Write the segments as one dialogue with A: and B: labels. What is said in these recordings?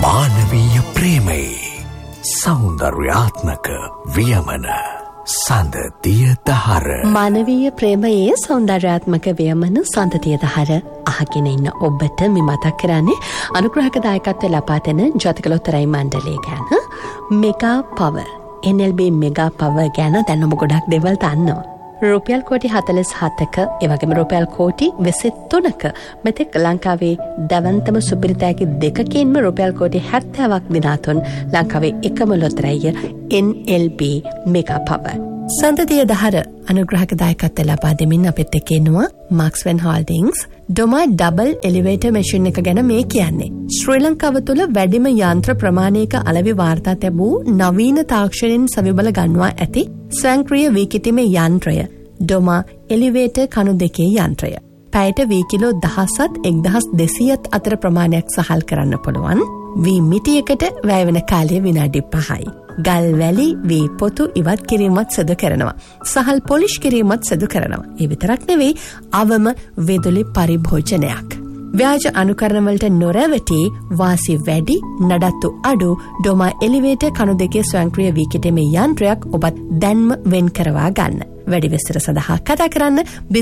A: මානවීය ප්‍රේමය සෞන්දර්යාත්මක වියමන සඳතිය දහර.
B: මානවීය ප්‍රේමයේ සෞන්දර්යාත්මක වියමන සඳතිය දහර අහගෙන ඉන්න ඔබට මේ මතක් කරන්නේ අනුග්‍රහක දායකත්වය ලබා දෙන ජාතික ලොතරැයි මණ්ඩලය ගැන. Mega power NLB mega power ගැන දැන් ඔබ ගොඩක් දේවල් දන්නවා. රුපියල් කෝටි 47ක එවැගේම රුපියල් කෝටි 23ක මෙතෙක් ලංකාවේ දවන්තම සුපිරිතෑගි දෙකකින්ම රුපියල් කෝටි 70ක් දිනාතුන් ලංකාවේ එකම ලොතරැය NLB මෙගා පවර්. සඳතිය දහර අනුග්‍රහක දායකත්වය ලබා දෙමින් අපිත් එක්ක ඉන්නවා මාක්ස්වෙන් හෝල්ඩින්ග්ස් ඩොමා ඩබල් එලිවේටර් මැෂින් එක ගැන මේ කියන්නේ. ශ්‍රී ලංකාව තුළ වැඩිම යන්ත්‍ර ප්‍රමාණයක අලෙවි වාර්තා ලැබූ නවීන තාක්ෂණයෙන් සවිබල ගන්වා ඇති ස්වයංක්‍රීය වීකිතීමේ යන්ත්‍රය ඩොමා එලිවේටර් කණු දෙකේ යන්ත්‍රය. පැයට වී කිලෝ 1000ත් 1200ත් අතර ප්‍රමාණයක් සහල් කරන්න පුළුවන්. වී මිටියකට වැය වෙන කාලය විනාඩි 5යි. ගල් වැලි වී පොතු ඉවත් කිරීමත් සිදු කරනවා. සහල් පොලිෂ් කිරීමත් සිදු කරනවා. ඒ විතරක් නෙවෙයි අවම විදුලි පරිභෝජනයක්. ව්‍යාජ අනුකරණවලට නොරැවටි වාසි වැඩි නඩත්තු අඩු ඩොමා එලිවේටර් කණු දෙකේ ස්වයංක්‍රීය වීකිතීමේ යන්ත්‍රයක් ඔබත් දැන්ම වෙන් කරවා ගන්න. වැඩි විස්තර සඳහා කතා කරන්න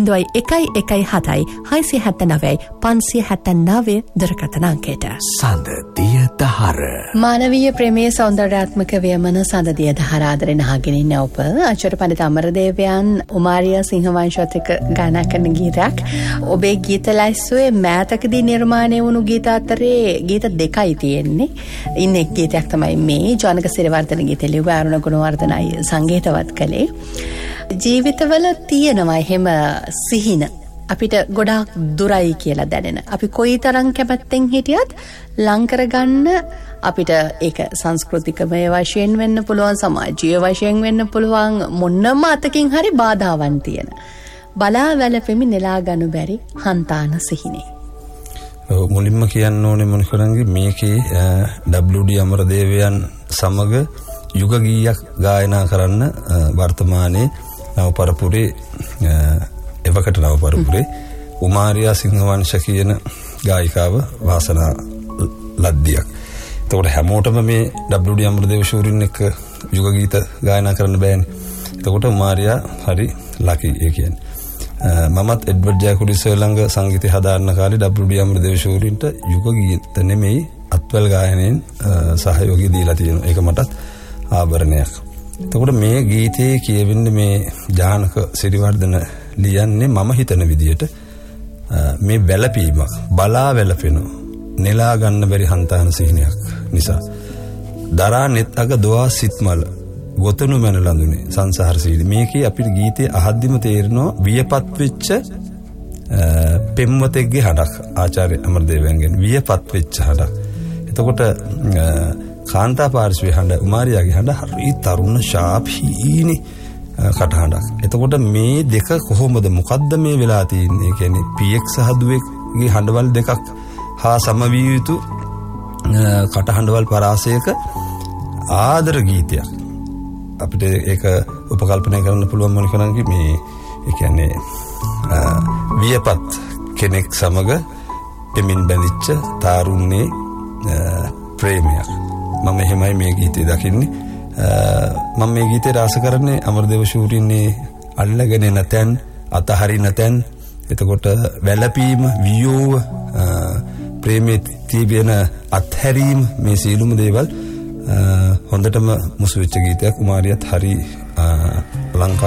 B: 0117 679 579 දුරකථන අංකයට.
A: සඳතිය දහර.
B: මානවීය ප්‍රේමයේ සෞන්දර්යාත්මක වියමන සඳතිය දහර ආදරෙන් අහගෙන ඉන්න ඔබ ආචාර්ය පඬිත අමරදේවයන් උමාරියා සිංහවංශයත් එක්ක ගායනා කරන ගීතයක්. ඔබේ ගීත ලැයිස්තුවේ මෑතකදී නිර්මාණය වුණු ගීත අතරේ ගීත දෙකයි තියෙන්නේ. ඉන්න එක් ගීතයක් තමයි මේ ජානක සිරිවර්ධන ගීතය ලිව්ව අරුණ ගුණවර්ධනයි සංගීතවත් කළේ. ජීවිතවල තියෙනවා එහෙම සිහින අපිට ගොඩාක් දුරයි කියලා දැනෙන. අපි කොයි තරම් කැමැත්තෙන් හිටියත් ලං කරගන්න අපිට ඒක සංස්කෘතිකමය වශයෙන් වෙන්න පුළුවන්, සමාජීය වශයෙන් වෙන්න පුළුවන්, මොනම අතකින් හරි බාධාවන් තියෙන. බලා වැළපෙමි නෙලා ගනු බැරි හන්තාන සිහිනේ.
C: මුලින්ම කියන්න ඕනේ මොනිකරන්ගේ මේකේ WD අමරදේවයන් සමග යුග ගීයක් ගායනා කරන්න වර්තමානයේ නව පරපුරේ එවකට නව පරපුරේ උමාරියා සිංහවංශ කියන ගායිකාව වාසනා ලද්දියක්. එතකොට හැමෝටම මේ WD අමරදේව ශූරින් එක්ක යුග ගීත ගායනා කරන්න බෑනේ. එතකොට උමාරියා හරි ලකි ඒ කියන්නේ. මමත් එඩ්වඩ් ජයකුඩි සර් ළඟ සංගීතය හදාරන කාලේ WD අමරදේව ශූරින්ට යුග ගීත නෙමෙයි අත්වල ගායනයෙන් සහයෝගය දීලා තියෙනවා. ඒක මටත් ආභරණයක්. එතකොට මේ ගීතයේ කියවෙන්නේ මේ ජානක සිරිවර්ධන ලියන්නේ මම හිතන විදියට මේ වැළපීමක් බලා වැළපෙන නෙලා ගන්න බැරි හන්තාන සිහිනයක් නිසා දරා net අග දොවා සිත්මල ගොතනු මන ලඳුනේ සංසාර සීලි. මේකේ අපිට ගීතේ අහද්දිම තේරෙනවා වියපත් වෙච්ච පෙම්වතෙක්ගේ හඬක් ආචාර්ය අමරදේවයන්ගෙන් වියපත් වෙච්ච හඬක්. එතකොට කාන්තා පාර්ශ්වයේ හඬ උමාරියාගේ හඬ හරි තරුණ ෂාප් හීනේ කටහඬක්. එතකොට මේ දෙක කොහොමද මොකද්ද මේ වෙලා තියෙන්නේ? ඒ කියන්නේ PX සහ දුවේගේ හඬවල් දෙකක් හා සමවිය යුතු කටහඬවල් පරාසයක ආදර ගීතයක්. අපිට ඒක උපකල්පනය කරන්න පුළුවන් මොනිකරන්ගේ මේ ඒ කියන්නේ වියපත් කෙනෙක් සමග දෙමින් බැඳිච්ච තාරුණ්‍යයේ ප්‍රේමයක්. මම එහෙමයි මේ ගීතය දකින්නේ. මම මේ ගීතේ රස කරන්නේ අමරදේව ශූරින්නේ අල්ලගෙන නැතන් අතහරින තැන්. එතකොට වැළපීම වියෝව ප්‍රේමයේ තිබෙන අත්හැරීම මේ සියලුම දේවල් හොඳටම මුසු වෙච්ච ගීතයක්. කුමාරියත් හරි ලංකා